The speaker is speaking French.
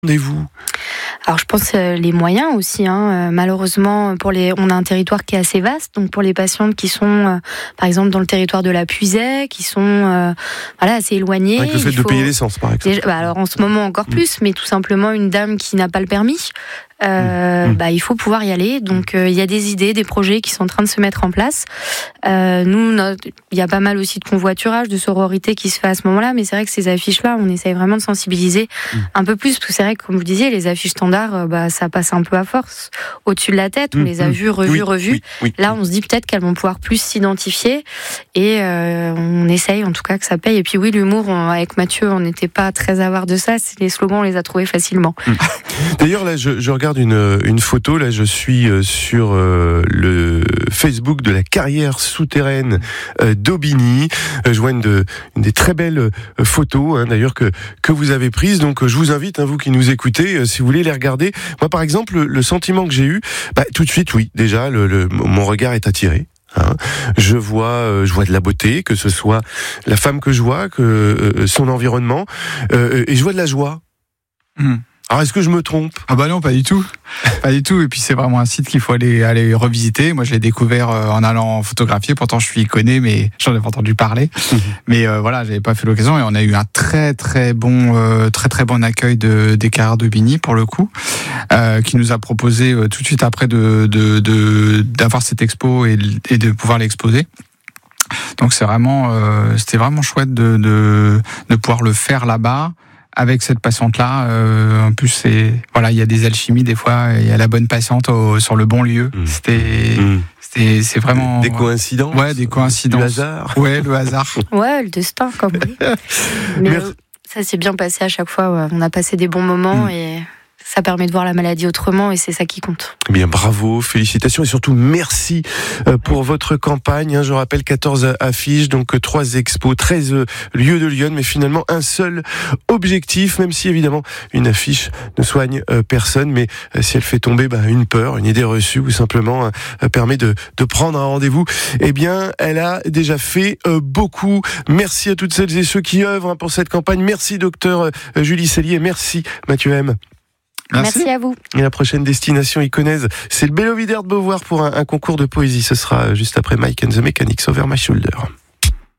Rendez-vous. Alors je pense les moyens aussi. Malheureusement, on a un territoire qui est assez vaste, donc pour les patientes qui sont, par exemple, dans le territoire de la Puisaye, qui sont assez éloignées. Avec le fait de payer l'essence, par exemple. Alors en ce moment encore plus, mais tout simplement une dame qui n'a pas le permis. Il faut pouvoir y aller. Donc il y a des idées, des projets qui sont en train de se mettre en place. Nous, il y a pas mal aussi de convoiturage, de sororité qui se fait à ce moment-là, mais c'est vrai que ces affiches-là, on essaye vraiment de sensibiliser un peu plus, parce que c'est vrai que, comme vous disiez, les affiches standards, ça passe un peu à force au-dessus de la tête. On les a vues, revues. Là, on se dit peut-être qu'elles vont pouvoir plus s'identifier, et on essaye en tout cas que ça paye. Et puis oui, l'humour, avec Mathieu, on n'était pas très avare de ça. Les slogans, on les a trouvés facilement. D'ailleurs, là, je regarde une photo. Là, je suis sur le Facebook de la carrière souterraine d'Aubigny. Je vois une des très belles photos, d'ailleurs, que vous avez prises. Donc, je vous invite, vous qui nous écoutez, si vous voulez les regarder. Moi, par exemple, le sentiment que j'ai eu, tout de suite, oui, déjà, mon regard est attiré. Je vois de la beauté, que ce soit la femme que je vois, que son environnement, et je vois de la joie. Alors, est-ce que je me trompe ? Ah bah non, pas du tout. Pas du tout. Et puis, c'est vraiment un site qu'il faut aller revisiter. Moi, je l'ai découvert en allant photographier. Pourtant, je suis iconé, mais j'en avais entendu parler. Mais j'avais pas fait l'occasion. Et on a eu un très, très bon accueil des carrières d'Aubigny, pour le coup, qui nous a proposé tout de suite après d'avoir cette expo et de pouvoir l'exposer. Donc, c'était vraiment chouette de pouvoir le faire là-bas. Avec cette patiente-là, en plus il y a des alchimies des fois, il y a la bonne patiente sur le bon lieu. C'est vraiment des coïncidences. Ouais, des coïncidences. Le hasard. Ouais, le hasard. Ouais, le destin, comme oui. Mais ça s'est bien passé à chaque fois. Ouais. On a passé des bons moments et ça permet de voir la maladie autrement, et c'est ça qui compte. Eh bien, bravo, félicitations et surtout merci pour votre campagne. Je rappelle 14 affiches, donc 3 expos, 13 lieux de Lyon, mais finalement un seul objectif, même si évidemment une affiche ne soigne personne, mais si elle fait tomber une peur, une idée reçue, ou simplement permet de prendre un rendez-vous, eh bien, elle a déjà fait beaucoup. Merci à toutes celles et ceux qui œuvrent pour cette campagne. Merci docteur Julie Cellier, merci Mathieu M. Merci à vous. Et la prochaine destination iconaise, c'est le Belvédère de Beauvoir pour un concours de poésie. Ce sera juste après Mike and the Mechanics, Over My Shoulder.